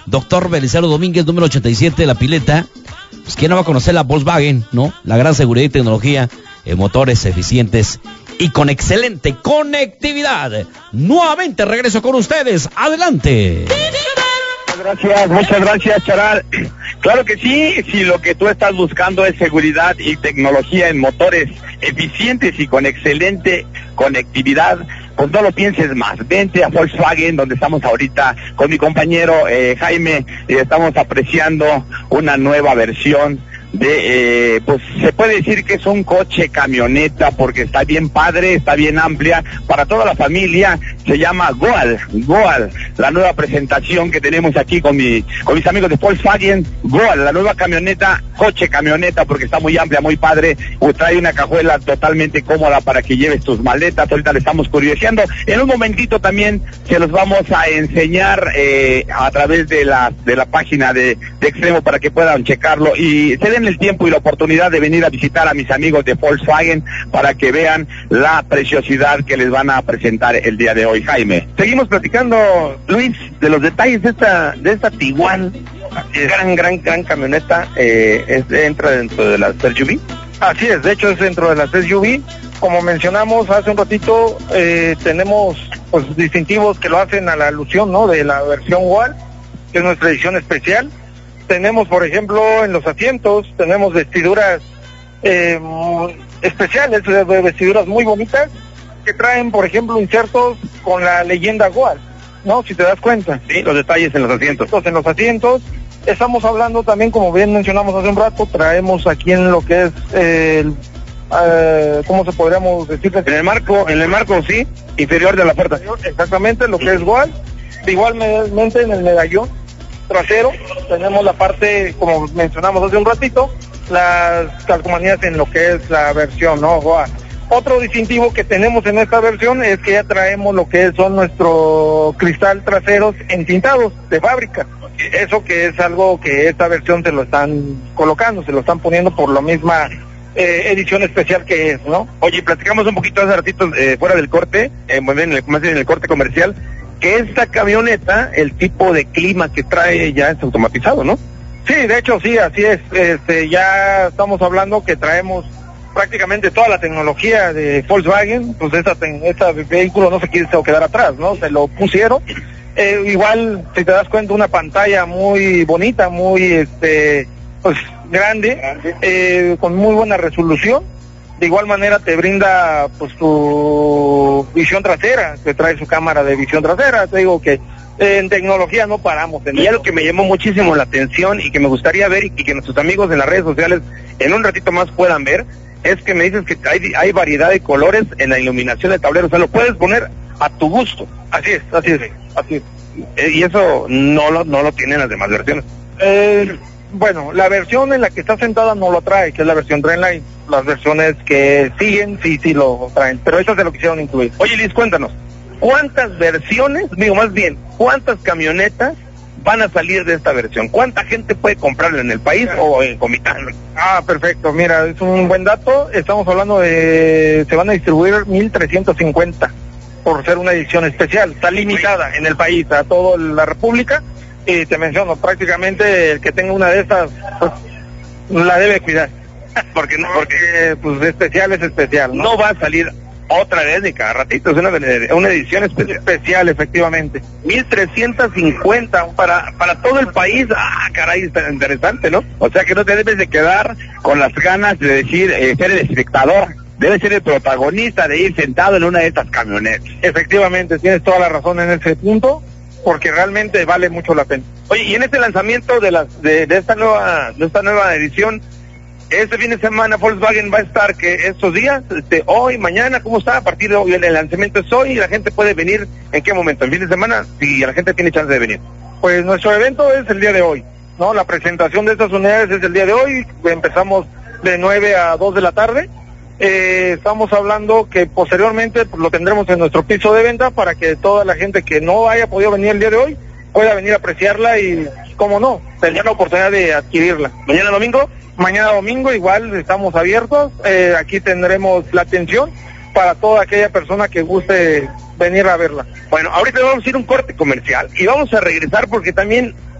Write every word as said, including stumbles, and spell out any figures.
Doctor Belisario Domínguez, número ochenta y siete de La Pileta. Pues quién no va a conocer la Volkswagen, ¿no? La gran seguridad y tecnología en motores eficientes y con excelente conectividad. Nuevamente regreso con ustedes. Adelante. Muchas gracias, muchas gracias, Charal. Claro que sí, si lo que tú estás buscando es seguridad y tecnología en motores eficientes y con excelente conectividad, pues no lo pienses más. Vente a Volkswagen, donde estamos ahorita con mi compañero eh, Jaime, y estamos apreciando una nueva versión de, eh, pues se puede decir que es un coche camioneta, porque está bien padre, está bien amplia, para toda la familia. Se llama Goal, Goal, la nueva presentación que tenemos aquí con mi, con mis amigos de Volkswagen. Goal, la nueva camioneta, coche camioneta, porque está muy amplia, muy padre, pues trae una cajuela totalmente cómoda para que lleves tus maletas. Ahorita le estamos curioseando, en un momentito también se los vamos a enseñar eh, a través de la, de la página de, de Extremo, para que puedan checarlo y se den el tiempo y la oportunidad de venir a visitar a mis amigos de Volkswagen para que vean la preciosidad que les van a presentar el día de hoy. Jaime, seguimos platicando, Luis, de los detalles de esta de esta Tiguan, gran gran gran camioneta. Eh, es, entra dentro de las S U V. Así es, de hecho es dentro de las S U V. Como mencionamos hace un ratito, eh, tenemos pues distintivos que lo hacen a la alusión, ¿no?, de la versión Goal, que es nuestra edición especial. Tenemos, por ejemplo, en los asientos, tenemos vestiduras eh, especiales, vestiduras muy bonitas, que traen, por ejemplo, insertos con la leyenda Goal, ¿no? Si te das cuenta. Sí, los detalles en los asientos. Entonces, en los asientos, estamos hablando también, como bien mencionamos hace un rato, traemos aquí en lo que es eh, el... Uh, ¿cómo se podríamos decir? En el marco, en el marco, sí, inferior de la puerta. Exactamente, lo que es Goal. Igualmente en el medallón trasero tenemos la parte, como mencionamos hace un ratito, las calcomanías en lo que es la versión, ¿no?, Goal. Otro distintivo que tenemos en esta versión es que ya traemos lo que son nuestros cristal traseros entintados de fábrica. Eso que es algo que esta versión se lo están colocando, se lo están poniendo por la misma eh, edición especial que es, ¿no? Oye, platicamos un poquito hace ratito eh, fuera del corte, eh, muy bien, más bien en el corte comercial, que esta camioneta, el tipo de clima que trae ya es automatizado, ¿no? Sí, de hecho sí, así es. Este, ya estamos hablando que traemos prácticamente toda la tecnología de Volkswagen. Pues esta, esta vehículo no se quiso quedar atrás, ¿no? Se lo pusieron. Eh, igual, si te das cuenta, una pantalla muy bonita, muy, este, pues grande, eh, con muy buena resolución. De igual manera te brinda pues tu visión trasera, te trae su cámara de visión trasera. Te digo que eh, en tecnología no paramos. En y algo que me llamó muchísimo la atención y que me gustaría ver y, y que nuestros amigos en las redes sociales en un ratito más puedan ver, es que me dices que hay, hay variedad de colores en la iluminación del tablero, o sea, lo puedes poner a tu gusto. Así es, así es, así es. Eh, y eso no lo, no lo tienen las demás versiones. Eh, bueno, la versión en la que está sentada no lo trae, que es la versión Trendline. Las versiones que siguen, sí, sí lo traen, pero esas se lo quisieron incluir. Oye, Liz, cuéntanos, ¿cuántas versiones, digo más bien, cuántas camionetas van a salir de esta versión? ¿Cuánta gente puede comprarla en el país o en Comitán? Ah, perfecto, mira, es un buen dato. Estamos hablando de, se van a distribuir mil trescientos cincuenta por ser una edición especial. Está limitada en el país, a toda la república. Y te menciono, prácticamente el que tenga una de estas, pues, la debe cuidar. Porque no, porque pues especial es especial, ¿no? No va a salir otra vez de cada ratito, es una, una edición especial. Especial, efectivamente. mil trescientos cincuenta para para todo el país. Ah, caray, está interesante, ¿no? O sea que no te debes de quedar con las ganas de decir, eh, ser el espectador. Debe ser el protagonista de ir sentado en una de estas camionetas. Efectivamente, tienes toda la razón en ese punto, porque realmente vale mucho la pena. Oye, y en este lanzamiento de las de, de esta nueva de esta nueva edición, este fin de semana Volkswagen va a estar que estos días, este, hoy, mañana, ¿cómo está? A partir de hoy, el lanzamiento es hoy y la gente puede venir, ¿en qué momento? ¿En fin de semana? Si la gente tiene chance de venir. Pues nuestro evento es el día de hoy, ¿no? La presentación de estas unidades es el día de hoy, empezamos de nueve a dos de la tarde. Eh, estamos hablando que posteriormente pues, lo tendremos en nuestro piso de venta para que toda la gente que no haya podido venir el día de hoy pueda venir a apreciarla y, cómo no, tener la oportunidad de adquirirla. ¿Mañana domingo? Mañana domingo igual estamos abiertos, eh, aquí tendremos la atención para toda aquella persona que guste venir a verla. Bueno, ahorita vamos a ir a un corte comercial y vamos a regresar porque también